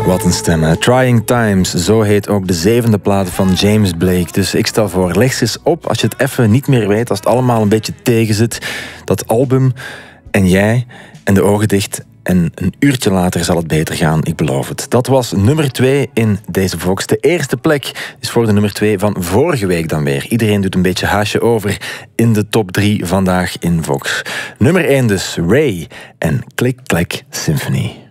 Wat een stem, hè? Trying Times, zo heet ook de 7e plaat van James Blake. Dus ik stel voor, leg ze eens op als je het even niet meer weet, als het allemaal een beetje tegenzit. Dat album en jij en de ogen dicht. En een uurtje later zal het beter gaan, ik beloof het. Dat was nummer 2 in deze Vox. De eerste plek is voor de nummer 2 van vorige week dan weer. Iedereen doet een beetje haasje over in de top 3 vandaag in Vox. Nummer 1 dus, Ray en Click Clack Symphony.